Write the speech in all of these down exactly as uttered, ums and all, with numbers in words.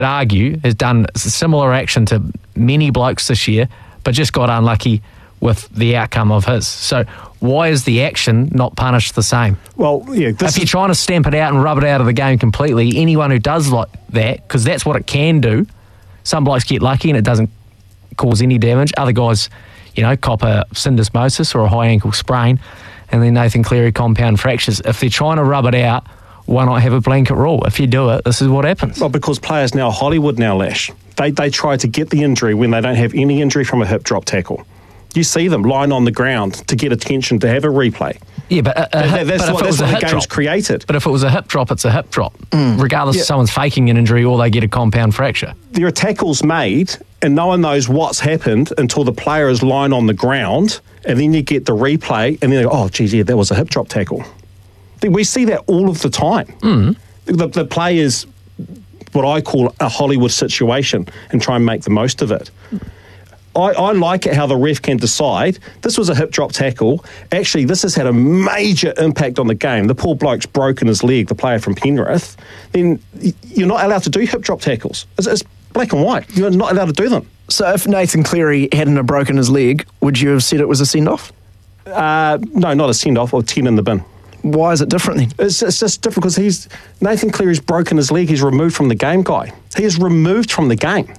argue, has done a similar action to many blokes this year, but just got unlucky with the outcome of his. So why is the action not punished the same? Well, yeah. This if you're trying to stamp it out and rub it out of the game completely, anyone who does like that, because that's what it can do, some blokes get lucky and it doesn't cause any damage. Other guys, you know, cop a syndesmosis or a high ankle sprain, and then Nathan Cleary compound fractures. If they're trying to rub it out, why not have a blanket rule? If you do it, this is what happens. Well, because players now, Hollywood now, Lash, they, they try to get the injury when they don't have any injury from a hip drop tackle. You see them lying on the ground to get attention, to have a replay. Yeah, but, a, a that, hip, that's but what, if it was that's a what hip the game's drop, created. But if it was a hip drop, it's a hip drop, mm. regardless yeah. if someone's faking an injury or they get a compound fracture. There are tackles made, and no one knows what's happened until the player is lying on the ground, and then you get the replay, and then they go, oh, geez, yeah, that was a hip drop tackle. We see that all of the time. Mm. The, the players, what I call a Hollywood situation, and try and make the most of it. I, I like it how the ref can decide this was a hip drop tackle. Actually, this has had a major impact on the game. The poor bloke's broken his leg, the player from Penrith. Then you're not allowed to do hip drop tackles. It's, it's black and white. You're not allowed to do them. So if Nathan Cleary hadn't have broken his leg, would you have said it was a send-off? Uh, no, not a send-off, or ten in the bin. Why is it different then? It's, it's just different because he's Nathan Cleary's broken his leg. He's removed from the game, guy. He is removed from the game.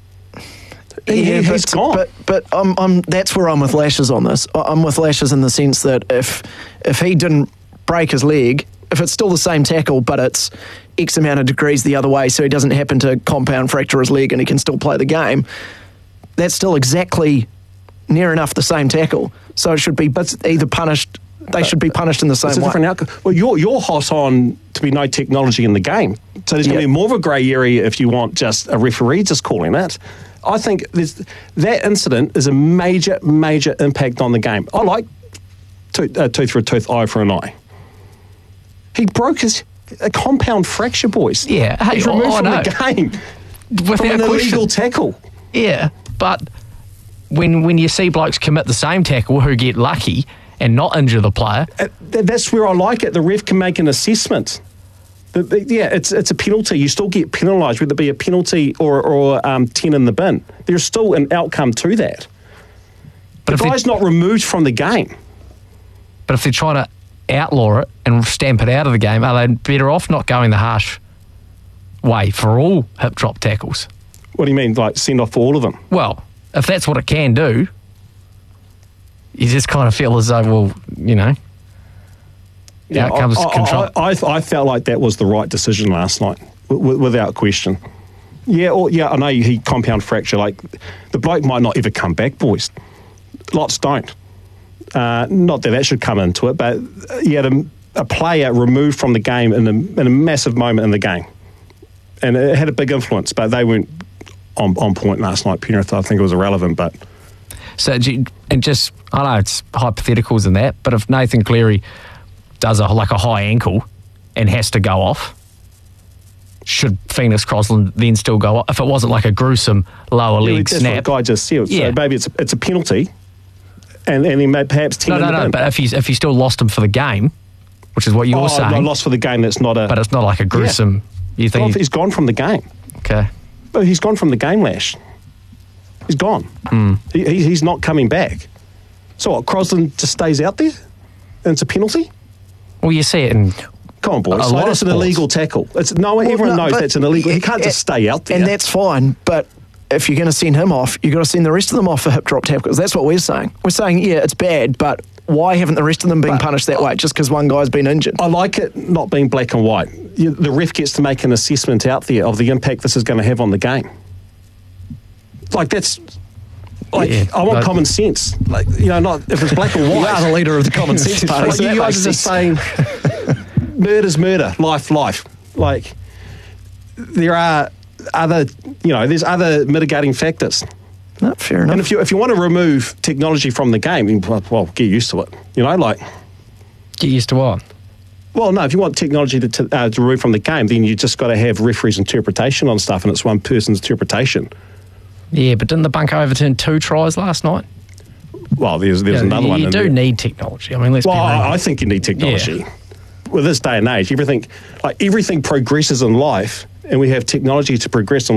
He, yeah, he's but, gone. But, but I'm, I'm, that's where I'm with Lashes on this. I'm with Lashes in the sense that if if he didn't break his leg, if it's still the same tackle, but it's X amount of degrees the other way, so he doesn't happen to compound fracture his leg and he can still play the game, that's still exactly near enough the same tackle. So it should be either punished... They should be punished in the same it's a way. Different outcome. Well, you're, you're hot on to be no technology in the game. So there's going to yep. be more of a grey area if you want just a referee just calling it. I think there's, that incident is a major, major impact on the game. I like tooth, uh, tooth for a tooth, eye for an eye. He broke his a compound fracture, boys. Yeah. Hey, He's removed I from know. the game. Without from an question. illegal tackle. Yeah, but when when you see blokes commit the same tackle who get lucky and not injure the player... Uh, th- that's where I like it. The ref can make an assessment. The, the, yeah, it's it's a penalty. You still get penalised, whether it be a penalty or, or um, ten in the bin. There's still an outcome to that. But the guy's not removed from the game. But if they're trying to outlaw it and stamp it out of the game, are they better off not going the harsh way for all hip drop tackles? What do you mean, like send off for all of them? Well, if that's what it can do, you just kind of feel as though, well, you know, yeah, outcomes I, control. I, I, I felt like that was the right decision last night, w- without question. Yeah, or, yeah, I know he compound fracture. Like, the bloke might not ever come back, boys. Lots don't. Uh, not that that should come into it, but he had a, a player removed from the game in a, in a massive moment in the game. And it had a big influence, but they weren't on, on point last night. Penrith, I think it was irrelevant, but... So, and just, I know it's hypotheticals and that, but if Nathan Cleary does a, like a high ankle and has to go off, should Phoenix Crosland then still go off? If it wasn't like a gruesome lower yeah, leg that's snap. That's what Guy just said. Yeah. So maybe it's, it's a penalty, and, and he may perhaps ten No, in no, the no, bin. but if he's, if he still lost him for the game, which is what you're oh, saying. no, lost for the game, that's not a... But it's not like a gruesome... Yeah. You think Well, he, he's gone from the game. Okay. But he's gone from the game, Lash. He's gone. Mm. He, he, he's not coming back. So what, Crosland just stays out there? And it's a penalty? Well, you see it in... Come on, boys. A So lot of that's an sports. illegal tackle. It's no, Well, everyone no, knows but- that's an illegal. He can't just stay out there. And that's fine, but if you're going to send him off, you've got to send the rest of them off for hip drop tackles. That's what we're saying. We're saying, yeah, it's bad, but why haven't the rest of them been But- punished that way just because one guy's been injured? I like it not being black and white. You, the ref gets to make an assessment out there of the impact this is going to have on the game. Like, that's... Like, Yeah, I want but- common sense. Like, you know, not if it's black and white. You are the leader of the common sense party. Like, so you that guys makes are just sense. saying murder's murder, life, life. Like, there are other, you know, there's other mitigating factors. No, fair enough. And if you if you want to remove technology from the game, then, well, get used to it. You know, like, Get used to what? well, no, if you want technology to, to, uh, to remove from the game, then you just got to have referees' interpretation on stuff, and it's one person's interpretation. Yeah, but didn't the bunker overturn two tries last night? Well, there's there's Yeah, another you, one. You in do there. need technology. I mean, let's Well, be real. I, I think you need technology. With this day and age, everything like everything progresses in life and we have technology to progress on